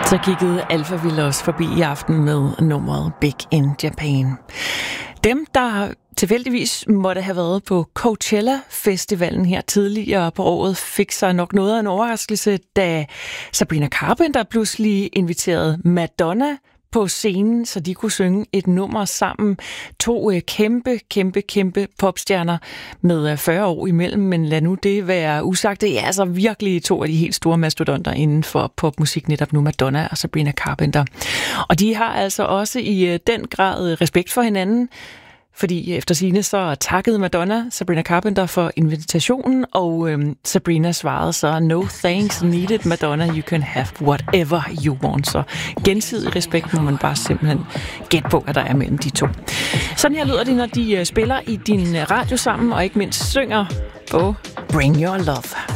Så kiggede Alphaville også forbi i aften med nummeret Big in Japan. Dem, der tilfældigvis måtte have været på Coachella-festivalen her tidligere på året, fik sig nok noget af en overraskelse, da Sabrina Carpenter pludselig inviterede Madonna på scenen, så de kunne synge et nummer sammen. To kæmpe popstjerner med 40 år imellem, men lad nu det være usagt. Det er altså virkelig to af de helt store mastodonter inden for popmusik, netop nu Madonna og Sabrina Carpenter. Og de har altså også i den grad respekt for hinanden, fordi efter sigende så takkede Madonna Sabrina Carpenter for invitationen, og Sabrina svarede så, no thanks needed, Madonna, you can have whatever you want. Så gensidig respekt må man bare simpelthen gætte på, at der er mellem de to. Sådan her lyder det, når de spiller i din radio sammen, og ikke mindst synger på Bring Your Love.